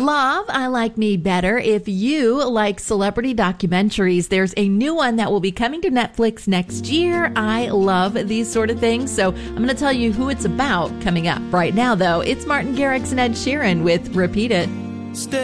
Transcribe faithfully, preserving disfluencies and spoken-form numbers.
love I Like Me Better. If you like celebrity documentaries, there's a new one that will be coming to Netflix next year. I love these sort of things, so I'm going to tell you who it's about coming up. Right now, though, it's Martin Garrix and Ed Sheeran with Repeat It. Stay